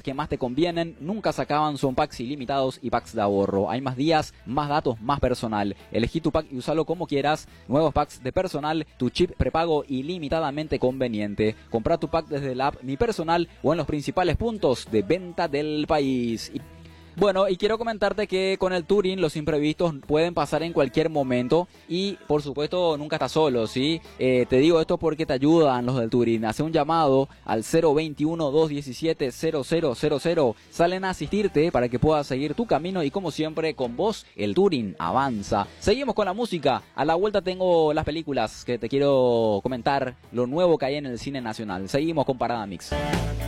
que más te convienen, nunca se acaban, son packs ilimitados y packs de ahorro. Hay más días, más datos, más personal. Elegí tu pack y usalo como quieras. Nuevos packs de personal, tu chip prepago ilimitadamente conveniente. Compra tu pack desde la app Mi Personal o en los principales puntos de venta del país. Bueno, y quiero comentarte que con el Turing los imprevistos pueden pasar en cualquier momento y, por supuesto, nunca estás solo, ¿sí? Te digo esto porque te ayudan los del Turing. Hace un llamado al 021-217-0000. Salen a asistirte para que puedas seguir tu camino y, como siempre, con vos, el Turing avanza. Seguimos con la música. A la vuelta tengo las películas que te quiero comentar, lo nuevo que hay en el cine nacional. Seguimos con Parada Mix.